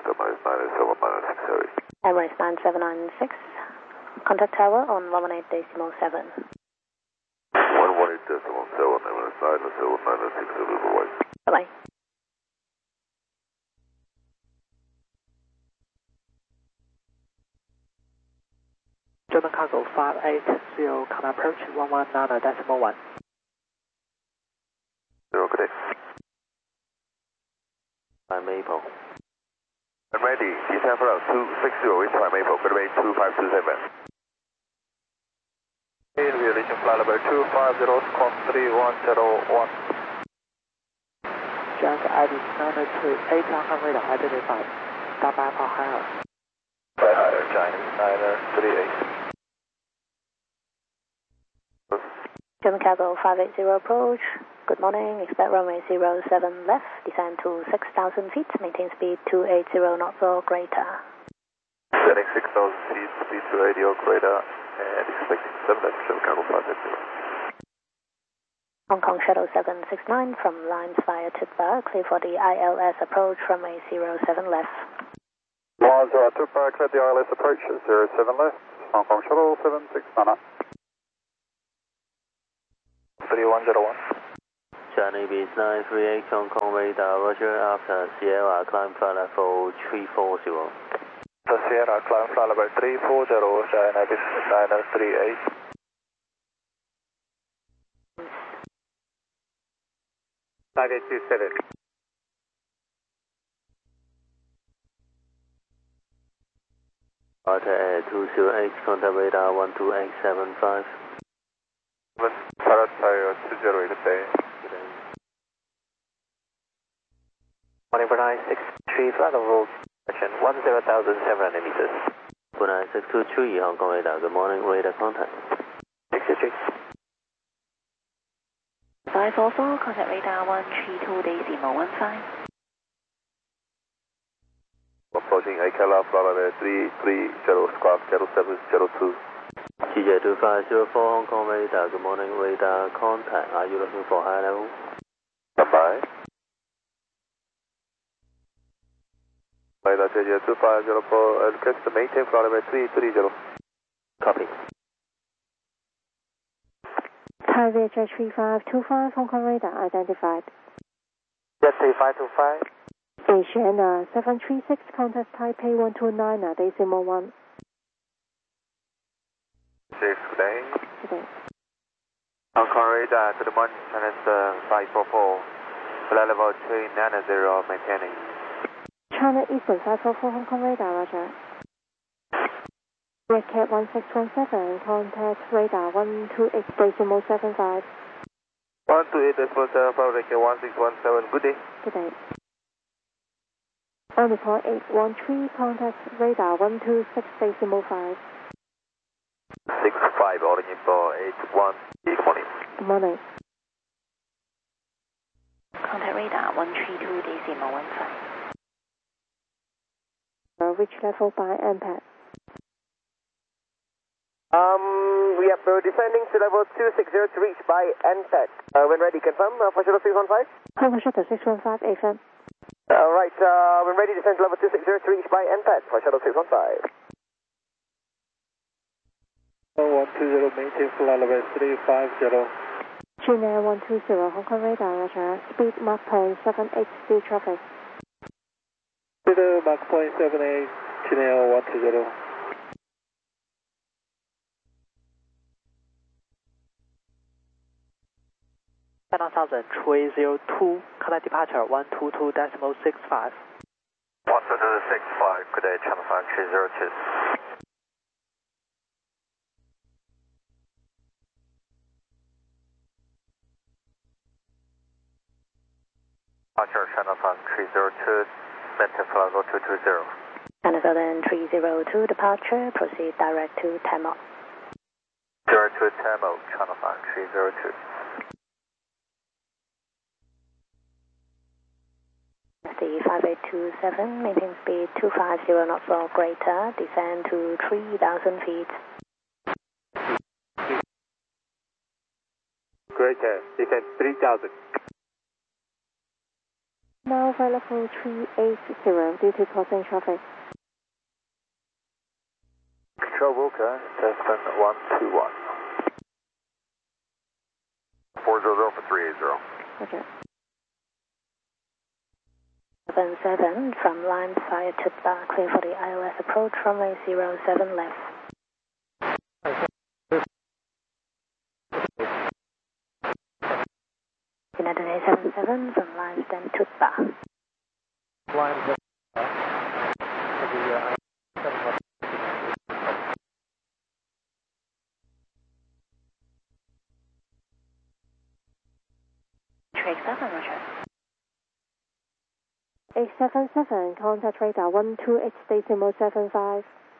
Emirates 979 Emirates 9796. Contact tower on 118.7. 118.7, Emirates 97996, Hawaii. Bye-bye. German Cargo 580, can approach 119.1. 0, good day. Maple. I'm ready. Descend for 260, reach by Maple, good way 2527. Relation flight level 250, squawk 3101. Jack ID 928 on radar identified. Stand by for higher. Higher, Chinese 938. German Cargo 580 approach. Good morning. Expect runway 07 left. Descend to 6,000 feet. Maintain speed 280 knots or greater. Setting 6,000 feet, speed 280 or greater, and expecting 7 left, German Cargo 580. Hong Kong Shuttle 769 from lines via Titba. Clear for the ILS approach. Runway 07 left. Lines via Titba, clear the ILS approach 07 left. Hong Kong Shuttle 769. 3101. Chinese Beach 938, Hong Kong radar, Roger, after Sierra, climb flight level 340. The Sierra, climb flight level 340, China Beach 938. 5827. Alta Air 208, contact radar 12875. Paratayo 208, good day. Morning for 963, flight level 10,700 meters. For 9623, Hong Kong radar, good morning, radar contact. 63. 544, contact radar 132.15. Approaching Aikala, flight level 330, squawk 0702. CJ 2504, Hong Kong radar, good morning, radar contact. Are you looking for high level? Bye-bye. Radar JJ 2504, request to maintain flight level 330. Copy. Thai VHH 3525, Hong Kong radar identified. Jet 3525. Asiana 736, contact Taipei 129.1. 6, good day. Good day. Hong Kong radar, good morning, China 544. Flight level 390, maintaining. China Eastern 544, Hong Kong radar, Roger. Red Cat 1617, contact radar 128.75. 128.75, Red Cat 1617, good day. Good day. On the point 813, contact radar 126.5. 65, ordering info 81, good morning. Good morning. Contact radar 132.15. Which level by MPAD? We're descending to level 260 to reach by NPET. When ready, confirm for Shuttle 615? Hong Kong Shuttle 615 FM. Alright, when ready, descend to level 260 to reach by NPET for Shuttle 615. 120, maintain flight level 350. China 120, Hong Kong radar, Roger. Speed Mach 0.78, speed traffic. Speed Mach 0.78, China 120. China 302, contact departure 122.65. 122.65, good day, Channel 302. Departure Channel 302, maintain flight level 220. China Southern 302 departure. Proceed direct to Tamil. Direct to Tamil, Channel 302. SD 5827, maintain speed 250 knots or greater. Descend to 3,000 feet. Greater, descend 3,000. Now flight level 380 due to crossing traffic. Control Wilco, Destin 121. 400 for 380. Roger. 77 from lines via Tutba, clear for the ILS approach, runway 07 left. United 877 from lines then Tutba. Lines Trick 7, Roger. 877, contact radar 128.75.